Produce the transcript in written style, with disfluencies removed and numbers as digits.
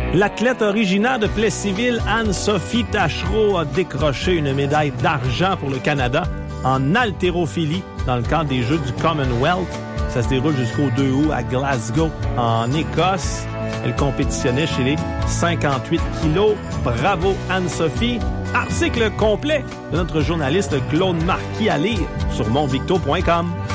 L'athlète originaire de Plessisville, Anne-Sophie Tachereau, a décroché une médaille d'argent pour le Canada en haltérophilie dans le cadre des Jeux du Commonwealth. Ça se déroule jusqu'au 2 août à Glasgow, en Écosse. Elle compétitionnait chez les 58 kilos. Bravo Anne-Sophie. Article complet de notre journaliste Claude Marquis à lire sur montvicto.com.